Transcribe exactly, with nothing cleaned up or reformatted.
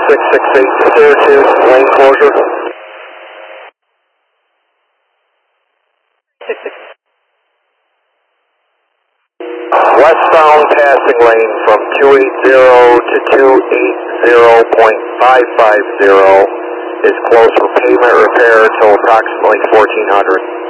six six eight Syracuse, lane closure. Westbound passing lane from two eighty to two eighty point five five zero is closed for pavement repair until approximately fourteen hundred.